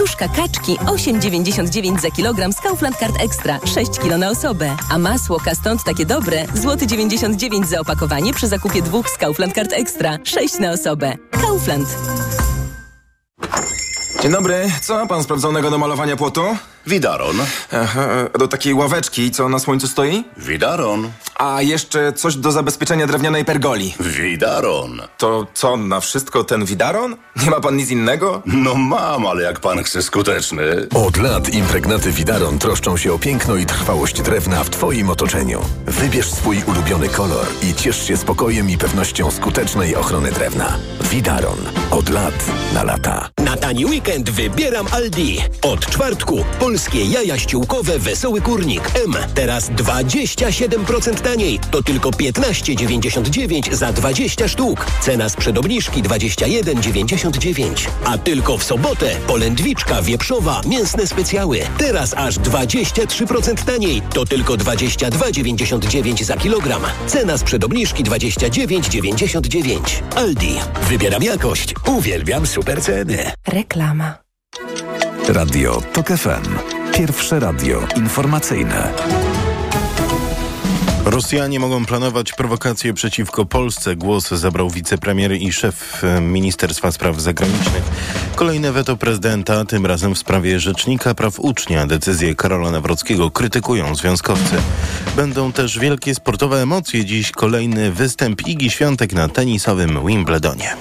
Tuszka kaczki 8,99 za kilogram z Kaufland Card Extra, 6 kg na osobę. A masło Kastąd takie dobre, złoty 99 za opakowanie przy zakupie 2 z Kaufland Card Extra, 6 na osobę. Kaufland. Dzień dobry, co ma pan sprawdzonego do malowania płotu? Widaron. Aha, do takiej ławeczki, co na słońcu stoi? Widaron. A jeszcze coś do zabezpieczenia drewnianej pergoli. Widaron. To co, na wszystko ten widaron? Nie ma pan nic innego? No mam, ale jak pan chce skuteczny. Od lat impregnaty Widaron troszczą się o piękno i trwałość drewna w Twoim otoczeniu. Wybierz swój ulubiony kolor i ciesz się spokojem i pewnością skutecznej ochrony drewna. Widaron. Od lat na lata. Na tani weekend wybieram Aldi. Od czwartku polskie jaja ściółkowe Wesoły Kurnik M. Teraz 27% taniej. To tylko 15,99 za 20 sztuk. Cena sprzed obniżki 21,99. A tylko w sobotę polędwiczka wieprzowa, mięsne specjały. Teraz aż 23% taniej. To tylko 22,99 za kilogram. Cena sprzed obniżki 29,99. Aldi. Wybieram jakość. Uwielbiam super ceny. Reklama. Radio TOK FM. Pierwsze radio informacyjne. Rosjanie mogą planować prowokacje przeciwko Polsce. Głos zabrał wicepremier i szef Ministerstwa Spraw Zagranicznych. Kolejne weto prezydenta, tym razem w sprawie Rzecznika Praw Ucznia. Decyzję Karola Nawrockiego krytykują związkowcy. Będą też wielkie sportowe emocje. Dziś kolejny występ Igi Świątek na tenisowym Wimbledonie.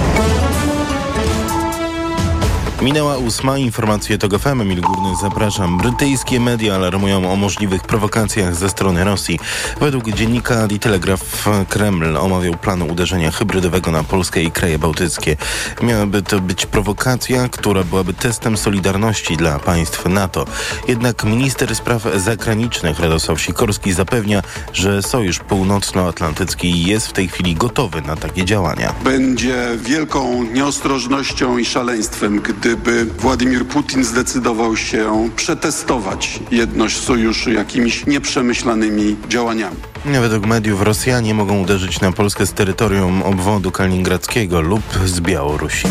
Minęła 8. Informacje TOK FM. Emil Górny, zapraszam. Brytyjskie media alarmują o możliwych prowokacjach ze strony Rosji. Według dziennika The Telegraph Kreml omawiał plan uderzenia hybrydowego na Polskę i kraje bałtyckie. Miałaby to być prowokacja, która byłaby testem solidarności dla państw NATO. Jednak minister spraw zagranicznych Radosław Sikorski zapewnia, że Sojusz Północnoatlantycki jest w tej chwili gotowy na takie działania. Będzie wielką nieostrożnością i szaleństwem, gdyby Władimir Putin zdecydował się przetestować jedność sojuszu jakimiś nieprzemyślanymi działaniami. Według mediów Rosjanie mogą uderzyć na Polskę z terytorium obwodu kaliningradzkiego lub z Białorusi.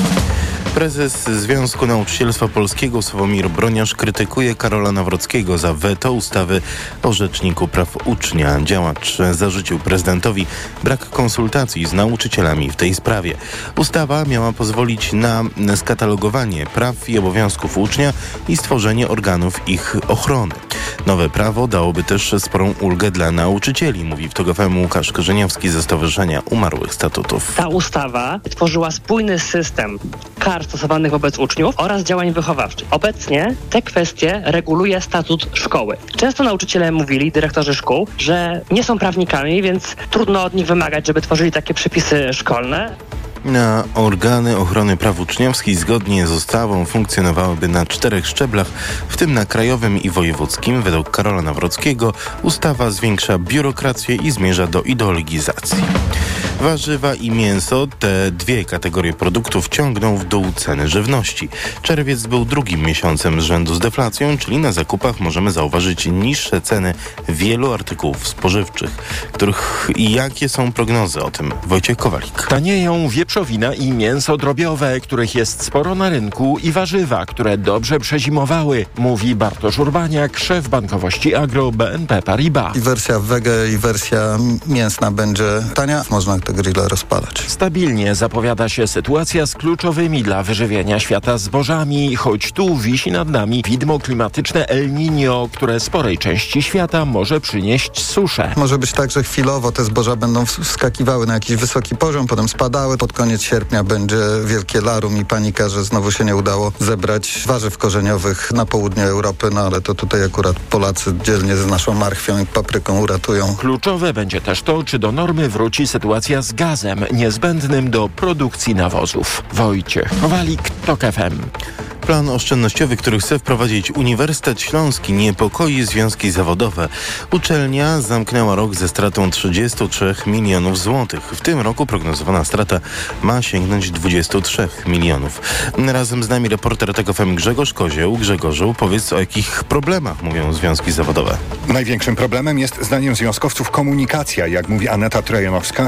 Prezes Związku Nauczycielstwa Polskiego Sławomir Broniarz krytykuje Karola Nawrockiego za weto ustawy o Rzeczniku Praw Ucznia. Działacz zarzucił prezydentowi brak konsultacji z nauczycielami w tej sprawie. Ustawa miała pozwolić na skatalogowanie praw i obowiązków ucznia i stworzenie organów ich ochrony. Nowe prawo dałoby też sporą ulgę dla nauczycieli, mówi w TOK FM Łukasz Korzeniowski ze Stowarzyszenia Umarłych Statutów. Ta ustawa tworzyła spójny system kar stosowanych wobec uczniów oraz działań wychowawczych. Obecnie te kwestie reguluje statut szkoły. Często nauczyciele mówili, dyrektorzy szkół, że nie są prawnikami, więc trudno od nich wymagać, żeby tworzyli takie przepisy szkolne. Na organy ochrony praw uczniowskich zgodnie z ustawą funkcjonowałyby na 4 szczeblach, w tym na krajowym i wojewódzkim. Według Karola Nawrockiego ustawa zwiększa biurokrację i zmierza do ideologizacji. Warzywa i mięso, te dwie kategorie produktów ciągną w dół ceny żywności. Czerwiec był drugim miesiącem z rzędu z deflacją, czyli na zakupach możemy zauważyć niższe ceny wielu artykułów spożywczych, których i jakie są prognozy o tym? Wojciech Kowalik. Tanieją wieprzowina i mięso drobiowe, których jest sporo na rynku, i warzywa, które dobrze przezimowały, mówi Bartosz Urbaniak, szef bankowości Agro BNP Paribas. I wersja wege, i wersja mięsna będzie tania. Można te grille rozpalać. Stabilnie zapowiada się sytuacja z kluczowymi dla wyżywienia świata zbożami, choć tu wisi nad nami widmo klimatyczne El Niño, które sporej części świata może przynieść suszę. Może być tak, że chwilowo te zboża będą wskakiwały na jakiś wysoki poziom, potem spadały. Pod koniec sierpnia będzie wielkie larum i panika, że znowu się nie udało zebrać warzyw korzeniowych na południu Europy, no ale to tutaj akurat Polacy dzielnie z naszą marchwią i papryką uratują. Kluczowe będzie też to, czy do normy wróci sytuacja z gazem niezbędnym do produkcji nawozów. Wojciech Kowalik, TOK FM. Plan oszczędnościowy, który chce wprowadzić Uniwersytet Śląski, niepokoi związki zawodowe. Uczelnia zamknęła rok ze stratą 33 milionów złotych. W tym roku prognozowana strata ma sięgnąć 23 milionów. Razem z nami reporter TOK FM Grzegorz Kozieł. Grzegorzu, powiedz, o jakich problemach mówią związki zawodowe. Największym problemem jest zdaniem związkowców komunikacja, jak mówi Aneta Trojanowska, szefowa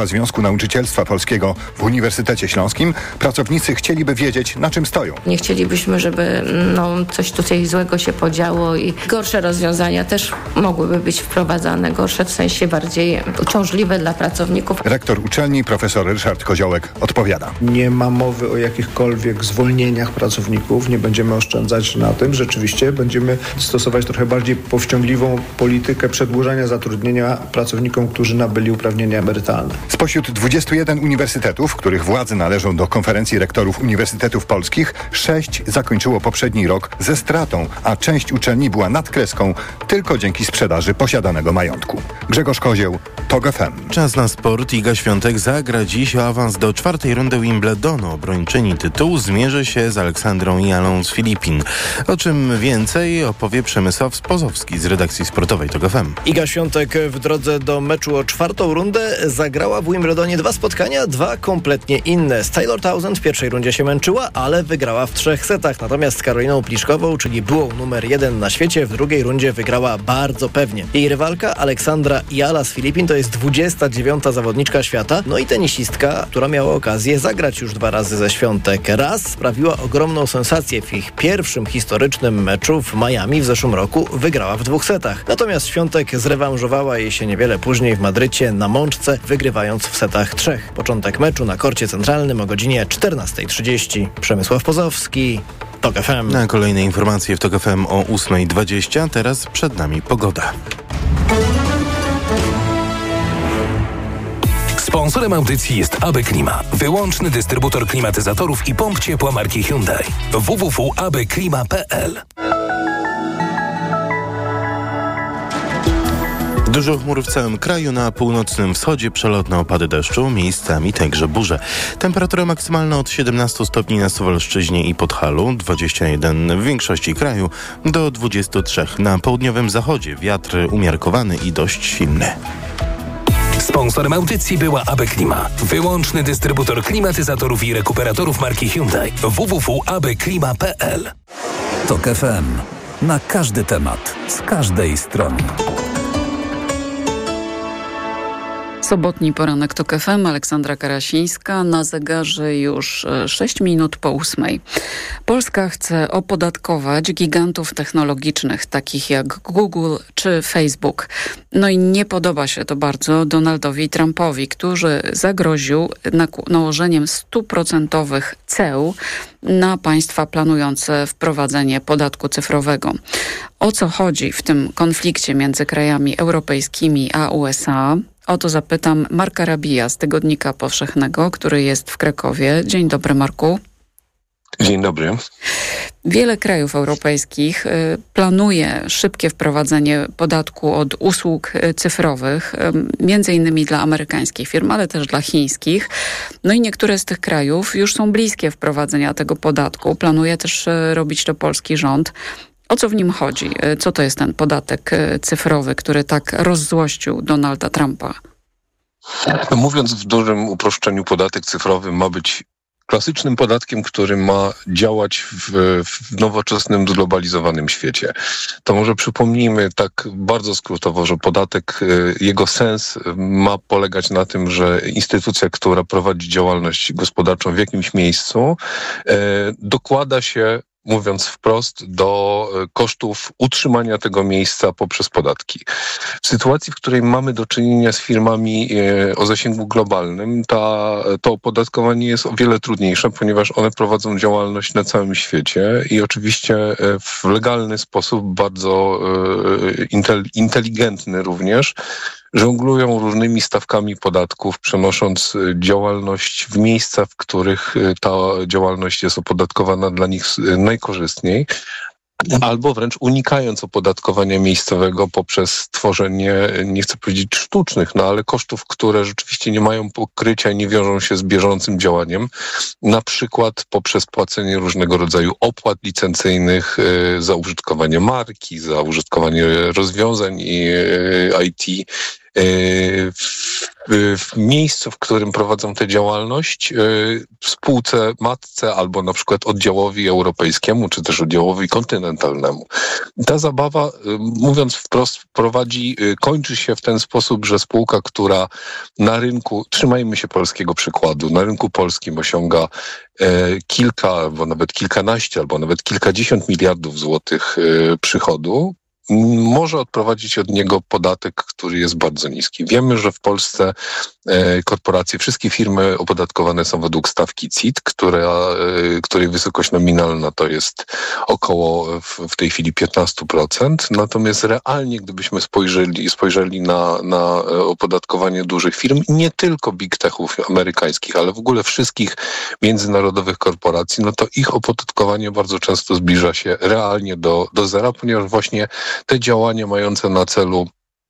Związku Nauczycielstwa Polskiego w Uniwersytecie Śląskim, pracownicy chcieliby wiedzieć, na czym stoją. Nie chcielibyśmy, żeby coś tutaj złego się podziało i gorsze rozwiązania też mogłyby być wprowadzane, gorsze w sensie bardziej uciążliwe dla pracowników. Rektor uczelni, profesor Ryszard Koziołek odpowiada. Nie ma mowy o jakichkolwiek zwolnieniach pracowników, nie będziemy oszczędzać na tym. Rzeczywiście będziemy stosować trochę bardziej powściągliwą politykę przedłużania zatrudnienia pracownikom, którzy nabyli uprawnienia emerytalne. Spośród 21 uniwersytetów, których władze należą do Konferencji Rektorów Uniwersytetów Polskich, 6 zakończyło poprzedni rok ze stratą, a część uczelni była nad kreską tylko dzięki sprzedaży posiadanego majątku. Grzegorz Kozieł, TOG FM. Czas na sport. Iga Świątek zagra dziś o awans do 4. rundy Wimbledonu. Obrończyni tytułu zmierzy się z Aleksandrą Jalą z Filipin. O czym więcej opowie Przemysław Pozowski z redakcji sportowej TOG FM. Iga Świątek w drodze do meczu o 4. rundę zagrała w Wimbledonie 2 spotkania, 2 kompletnie inne. Z Taylor Townsend w pierwszej rundzie się męczyła, ale wygrała w 3 setach. Natomiast z Karoliną Pliszkową, czyli byłą numer 1 na świecie, w drugiej rundzie wygrała bardzo pewnie. Jej rywalka Aleksandra Jala z Filipin to jest 29. zawodniczka świata, no i tenisistka, która miała okazję zagrać już 2 razy ze Świątek. Raz sprawiła ogromną sensację w ich pierwszym historycznym meczu w Miami w zeszłym roku, wygrała w 2 setach. Natomiast Świątek zrewanżowała jej się niewiele później w Madrycie na Mączce, wygrywając w setach 3. Początek meczu na korcie centralnym o godzinie 14:30. Przemysław Pozowski, TOG FM. Na kolejne informacje w TOG FM o 8:20. Teraz przed nami pogoda. Sponsorem audycji jest AB Klima, wyłączny dystrybutor klimatyzatorów i pomp ciepła marki Hyundai. www.abklima.pl. Dużo chmur w całym kraju, na północnym wschodzie przelotne opady deszczu, miejscami także burze. Temperatura maksymalna od 17 stopni na Suwalszczyźnie i Podhalu, 21 w większości kraju, do 23 na południowym zachodzie. Wiatr umiarkowany i dość silny. Sponsorem audycji była AB Klima, wyłączny dystrybutor klimatyzatorów i rekuperatorów marki Hyundai. www.abklima.pl. TOG FM. Na każdy temat, z każdej strony. Sobotni poranek TOG FM, Aleksandra Karasińska, na zegarze już 6 minut po 8. Polska chce opodatkować gigantów technologicznych, takich jak Google czy Facebook. No i nie podoba się to bardzo Donaldowi Trumpowi, który zagroził nałożeniem 100% ceł na państwa planujące wprowadzenie podatku cyfrowego. O co chodzi w tym konflikcie między krajami europejskimi a USA? O to zapytam Marka Rabija z Tygodnika Powszechnego, który jest w Krakowie. Dzień dobry, Marku. Dzień dobry. Wiele krajów europejskich planuje szybkie wprowadzenie podatku od usług cyfrowych, między innymi dla amerykańskich firm, ale też dla chińskich. No i niektóre z tych krajów już są bliskie wprowadzenia tego podatku. Planuje też robić to polski rząd. O co w nim chodzi? Co to jest ten podatek cyfrowy, który tak rozzłościł Donalda Trumpa? Mówiąc w dużym uproszczeniu, podatek cyfrowy ma być klasycznym podatkiem, który ma działać w nowoczesnym, zglobalizowanym świecie. To może przypomnijmy tak bardzo skrótowo, że podatek, jego sens ma polegać na tym, że instytucja, która prowadzi działalność gospodarczą w jakimś miejscu, dokłada się, mówiąc wprost, do kosztów utrzymania tego miejsca poprzez podatki. W sytuacji, w której mamy do czynienia z firmami o zasięgu globalnym, to opodatkowanie jest o wiele trudniejsze, ponieważ one prowadzą działalność na całym świecie i oczywiście w legalny sposób, bardzo inteligentny również, żonglują różnymi stawkami podatków, przenosząc działalność w miejsca, w których ta działalność jest opodatkowana dla nich najkorzystniej, albo wręcz unikając opodatkowania miejscowego poprzez tworzenie, nie chcę powiedzieć sztucznych, ale kosztów, które rzeczywiście nie mają pokrycia i nie wiążą się z bieżącym działaniem, na przykład poprzez płacenie różnego rodzaju opłat licencyjnych za użytkowanie marki, za użytkowanie rozwiązań IT w miejscu, w którym prowadzą tę działalność, w spółce matce albo na przykład oddziałowi europejskiemu, czy też oddziałowi kontynentalnemu. Ta zabawa, mówiąc wprost, kończy się w ten sposób, że spółka, która na rynku, trzymajmy się polskiego przykładu, na rynku polskim osiąga kilka, albo nawet kilkanaście, albo nawet kilkadziesiąt miliardów złotych przychodu, może odprowadzić od niego podatek, który jest bardzo niski. Wiemy, że w Polsce korporacje, wszystkie firmy opodatkowane są według stawki CIT, której wysokość nominalna to jest około w tej chwili 15%. Natomiast realnie, gdybyśmy spojrzeli na opodatkowanie dużych firm, nie tylko big techów amerykańskich, ale w ogóle wszystkich międzynarodowych korporacji, no to ich opodatkowanie bardzo często zbliża się realnie do zera, ponieważ właśnie te działania mające na celu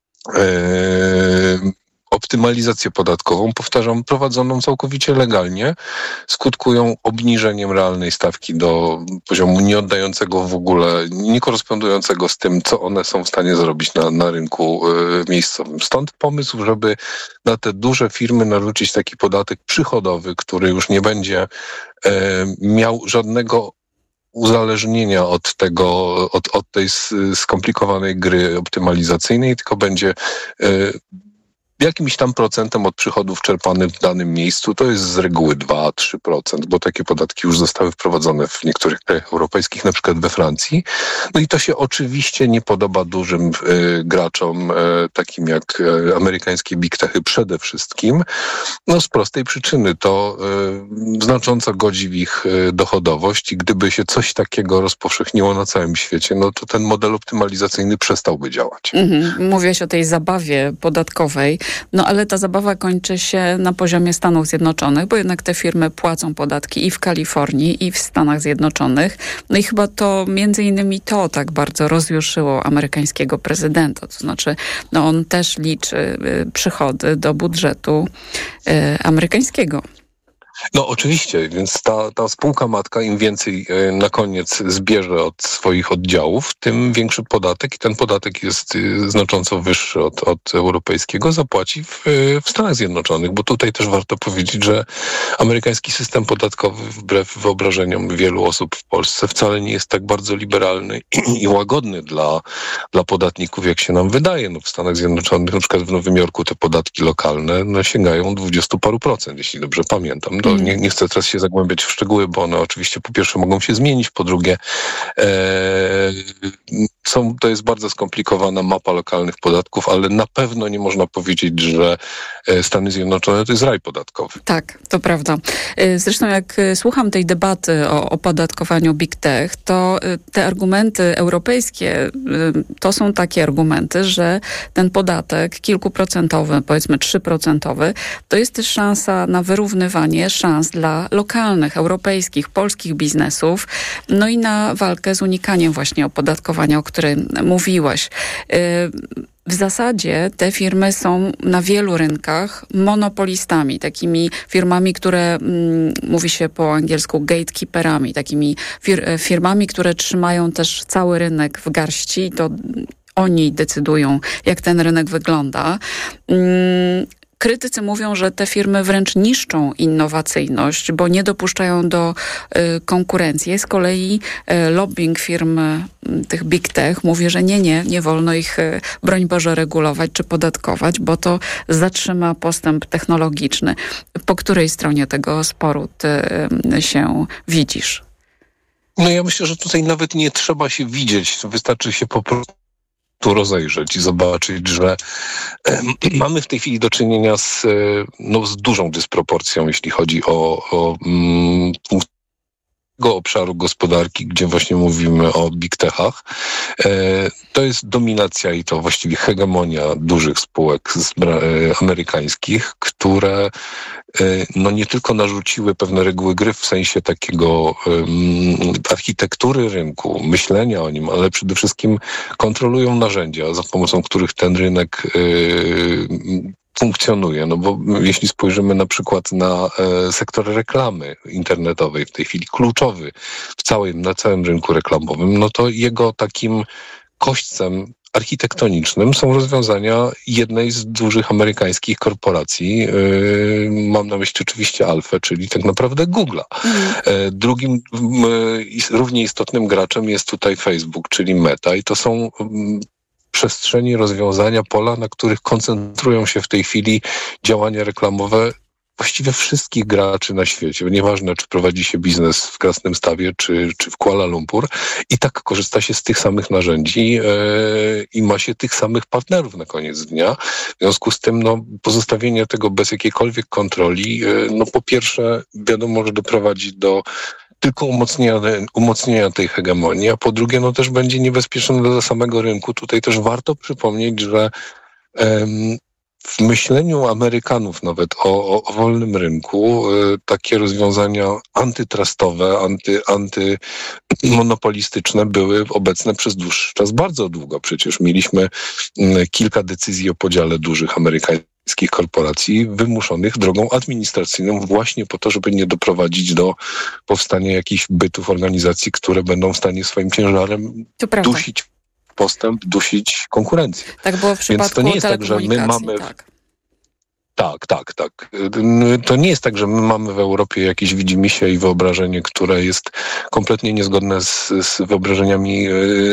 optymalizację podatkową, powtarzam, prowadzoną całkowicie legalnie, skutkują obniżeniem realnej stawki do poziomu nieoddającego w ogóle, niekorespondującego z tym, co one są w stanie zrobić na rynku miejscowym. Stąd pomysł, żeby na te duże firmy narzucić taki podatek przychodowy, który już nie będzie miał żadnego uzależnienia od tej skomplikowanej gry optymalizacyjnej, tylko będzie jakimś tam procentem od przychodów czerpanych w danym miejscu. To jest z reguły 2-3%, bo takie podatki już zostały wprowadzone w niektórych krajach europejskich, na przykład we Francji. No i to się oczywiście nie podoba dużym graczom, takim jak amerykańskie big techy przede wszystkim. No z prostej przyczyny to znacząco godzi w ich dochodowość i gdyby się coś takiego rozpowszechniło na całym świecie, no to ten model optymalizacyjny przestałby działać. Mówiłeś o tej zabawie podatkowej. No ale ta zabawa kończy się na poziomie Stanów Zjednoczonych, bo jednak te firmy płacą podatki i w Kalifornii, i w Stanach Zjednoczonych. No i chyba to między innymi to tak bardzo rozjuszyło amerykańskiego prezydenta. To znaczy, no on też liczy przychody do budżetu amerykańskiego. No oczywiście, więc ta spółka matka im więcej na koniec zbierze od swoich oddziałów, tym większy podatek i ten podatek jest znacząco wyższy od europejskiego, zapłaci w Stanach Zjednoczonych, bo tutaj też warto powiedzieć, że amerykański system podatkowy wbrew wyobrażeniom wielu osób w Polsce wcale nie jest tak bardzo liberalny i łagodny dla podatników, jak się nam wydaje. No w Stanach Zjednoczonych, na przykład w Nowym Jorku te podatki lokalne sięgają 20 paru procent, jeśli dobrze pamiętam. Nie chcę teraz się zagłębiać w szczegóły, bo one oczywiście po pierwsze mogą się zmienić, po drugie to jest bardzo skomplikowana mapa lokalnych podatków, ale na pewno nie można powiedzieć, że Stany Zjednoczone to jest raj podatkowy. Tak, to prawda. Zresztą jak słucham tej debaty o opodatkowaniu big tech, to te argumenty europejskie to są takie argumenty, że ten podatek kilkuprocentowy, powiedzmy 3%, to jest też szansa na wyrównywanie szans dla lokalnych, europejskich, polskich biznesów, no i na walkę z unikaniem właśnie opodatkowania, o którym mówiłaś. W zasadzie te firmy są na wielu rynkach monopolistami, takimi firmami, które mówi się po angielsku gatekeeperami, takimi firmami, które trzymają też cały rynek w garści. To oni decydują, jak ten rynek wygląda. Krytycy mówią, że te firmy wręcz niszczą innowacyjność, bo nie dopuszczają do konkurencji. Z kolei lobbying firm tych big tech mówi, że nie wolno ich, broń Boże, regulować czy podatkować, bo to zatrzyma postęp technologiczny. Po której stronie tego sporu ty się widzisz? No ja myślę, że tutaj nawet nie trzeba się widzieć, wystarczy się po prostu tu rozejrzeć i zobaczyć, że mamy w tej chwili do czynienia z dużą dysproporcją, jeśli chodzi o obszaru gospodarki, gdzie właśnie mówimy o big techach. To jest dominacja i to właściwie hegemonia dużych spółek amerykańskich, które nie tylko narzuciły pewne reguły gry w sensie takiego architektury rynku, myślenia o nim, ale przede wszystkim kontrolują narzędzia, za pomocą których ten rynek funkcjonuje. No bo jeśli spojrzymy na przykład na sektor reklamy internetowej, w tej chwili kluczowy na całym rynku reklamowym, no to jego takim kośćcem architektonicznym są rozwiązania jednej z dużych amerykańskich korporacji. Mam na myśli oczywiście Alfę, czyli tak naprawdę Google'a. Drugim równie istotnym graczem jest tutaj Facebook, czyli Meta i to są przestrzeni, rozwiązania, pola, na których koncentrują się w tej chwili działania reklamowe właściwie wszystkich graczy na świecie. Nieważne, czy prowadzi się biznes w Krasnymstawie, czy w Kuala Lumpur. I tak korzysta się z tych samych narzędzi i ma się tych samych partnerów na koniec dnia. W związku z tym pozostawienie tego bez jakiejkolwiek kontroli, po pierwsze wiadomo, że doprowadzi do tylko umocnienia tej hegemonii, a po drugie też będzie niebezpieczne dla samego rynku. Tutaj też warto przypomnieć, że w myśleniu Amerykanów nawet o wolnym rynku takie rozwiązania antytrustowe, antymonopolistyczne były obecne przez dłuższy czas, bardzo długo. Przecież mieliśmy kilka decyzji o podziale dużych amerykańskich korporacji wymuszonych drogą administracyjną właśnie po to, żeby nie doprowadzić do powstania jakichś bytów, organizacji, które będą w stanie swoim ciężarem dusić postęp, dusić konkurencję. Tak było w przypadku Więc to nie jest tak, że my mamy... Tak. To nie jest tak, że my mamy w Europie jakieś widzimisię i wyobrażenie, które jest kompletnie niezgodne z wyobrażeniami